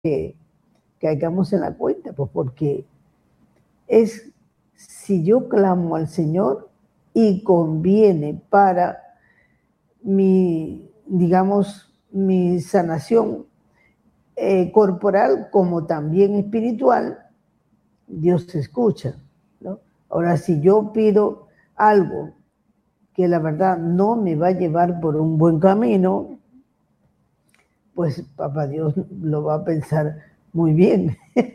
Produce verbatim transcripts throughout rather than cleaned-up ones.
que caigamos en la cuenta, pues porque es, si yo clamo al Señor y conviene para mi, digamos, mi sanación eh, corporal como también espiritual, Dios se escucha, ¿no? Ahora, si yo pido algo que la verdad no me va a llevar por un buen camino, pues papá Dios lo va a pensar muy bien.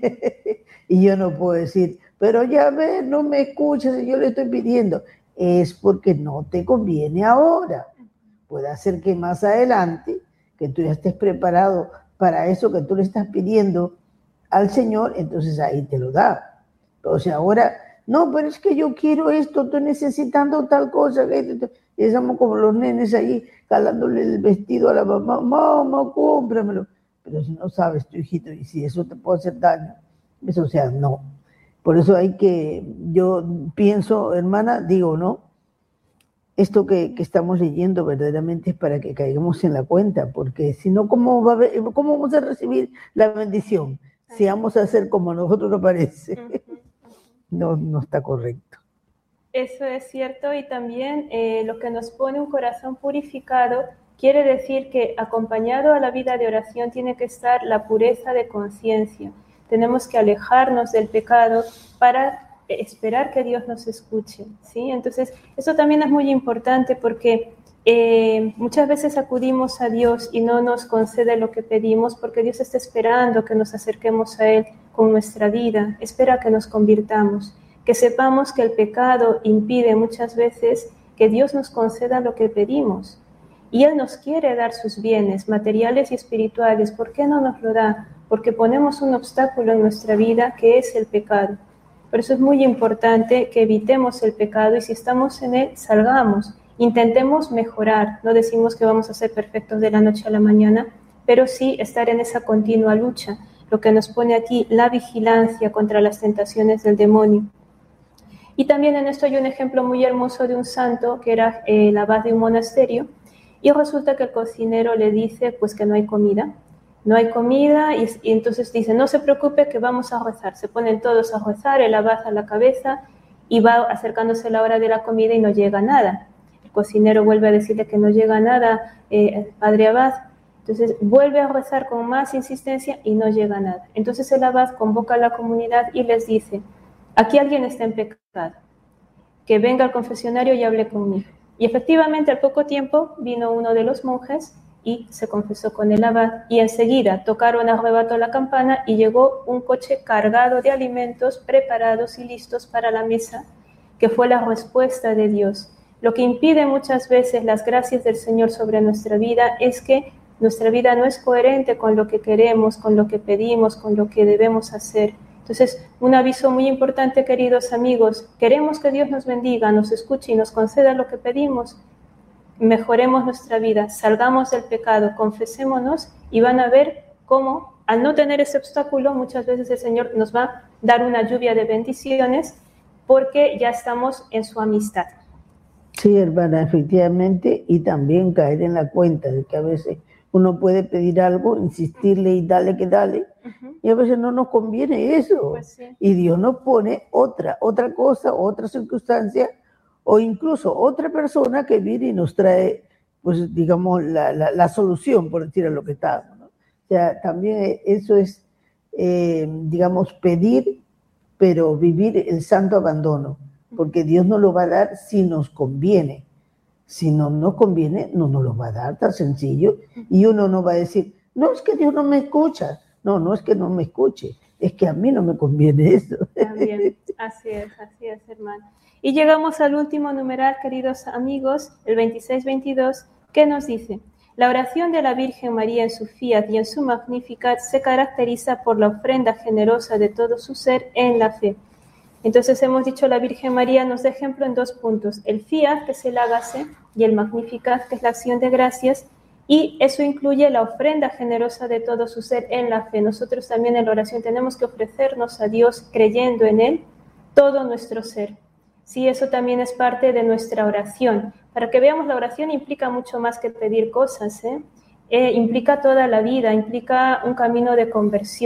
Y yo no puedo decir, pero ya ves, no me escuchas y yo le estoy pidiendo. Es porque no te conviene ahora. Puede ser que más adelante, que tú ya estés preparado para eso que tú le estás pidiendo al Señor, entonces ahí te lo da. O sea, ahora, no, pero es que yo quiero esto, estoy necesitando tal cosa. Que y estamos como los nenes ahí, calándole el vestido a la mamá, mamá, cómpramelo. Pero si no sabes, tu hijito, y si eso te puede hacer daño, eso, o sea, no. Por eso hay que, yo pienso, hermana, digo, ¿no? Esto que, que estamos leyendo verdaderamente es para que caigamos en la cuenta, porque si no, ¿cómo, va a ver, ¿cómo vamos a recibir la bendición? Si vamos a hacer como a nosotros nos parece. No, no está correcto. Eso es cierto, y también eh, lo que nos pone un corazón purificado quiere decir que acompañado a la vida de oración tiene que estar la pureza de conciencia. Tenemos que alejarnos del pecado para esperar que Dios nos escuche, ¿sí? Entonces, eso también es muy importante porque eh, muchas veces acudimos a Dios y no nos concede lo que pedimos porque Dios está esperando que nos acerquemos a Él con nuestra vida, espera que nos convirtamos. Que sepamos que el pecado impide muchas veces que Dios nos conceda lo que pedimos. Y Él nos quiere dar sus bienes materiales y espirituales. ¿Por qué no nos lo da? Porque ponemos un obstáculo en nuestra vida que es el pecado. Por eso es muy importante que evitemos el pecado y si estamos en él, salgamos. Intentemos mejorar. No decimos que vamos a ser perfectos de la noche a la mañana, pero sí estar en esa continua lucha. Lo que nos pone aquí, la vigilancia contra las tentaciones del demonio. Y también en esto hay un ejemplo muy hermoso de un santo que era eh, el abad de un monasterio y resulta que el cocinero le dice pues que no hay comida, no hay comida y, y entonces dice no se preocupe que vamos a rezar, se ponen todos a rezar, el abad a la cabeza y va acercándose la hora de la comida y no llega nada. El cocinero vuelve a decirle que no llega nada, eh, padre abad, entonces vuelve a rezar con más insistencia y no llega nada. Entonces el abad convoca a la comunidad y les dice: aquí alguien está en pecado, que venga al confesionario y hable conmigo. Y efectivamente, al poco tiempo, vino uno de los monjes y se confesó con el abad. Y enseguida tocaron a rebato la campana y llegó un coche cargado de alimentos preparados y listos para la mesa, que fue la respuesta de Dios. Lo que impide muchas veces las gracias del Señor sobre nuestra vida es que nuestra vida no es coherente con lo que queremos, con lo que pedimos, con lo que debemos hacer. Entonces, un aviso muy importante, queridos amigos, queremos que Dios nos bendiga, nos escuche y nos conceda lo que pedimos, mejoremos nuestra vida, salgamos del pecado, confesémonos y van a ver cómo, al no tener ese obstáculo, muchas veces el Señor nos va a dar una lluvia de bendiciones porque ya estamos en su amistad. Sí, hermana, efectivamente, y también caer en la cuenta de que a veces uno puede pedir algo, insistirle y dale que dale, uh-huh. Y a veces no nos conviene eso. Pues sí. Y Dios nos pone otra, otra cosa, otra circunstancia, o incluso otra persona que viene y nos trae, pues digamos, la, la, la solución, por decir a lo que está, ¿no? O sea, también eso es, eh, digamos, pedir, pero vivir el santo abandono, porque Dios nos lo va a dar si nos conviene. Si no nos conviene, no nos lo va a dar, tan sencillo. Y uno no va a decir, no, es que Dios no me escucha. No, no es que no me escuche, es que a mí no me conviene eso. También, así es, así es, hermano. Y llegamos al último numeral, queridos amigos, el veintiséis veintidós, que nos dice: la oración de la Virgen María en su Fiat y en su Magnificat se caracteriza por la ofrenda generosa de todo su ser en la fe. Entonces hemos dicho, la Virgen María nos da ejemplo en dos puntos: el Fiat, que es el hágase, y el Magnificat, que es la acción de gracias, y eso incluye la ofrenda generosa de todo su ser en la fe. Nosotros también en la oración tenemos que ofrecernos a Dios creyendo en Él todo nuestro ser. Sí, eso también es parte de nuestra oración. Para que veamos, la oración implica mucho más que pedir cosas, ¿eh? eh, implica toda la vida, implica un camino de conversión.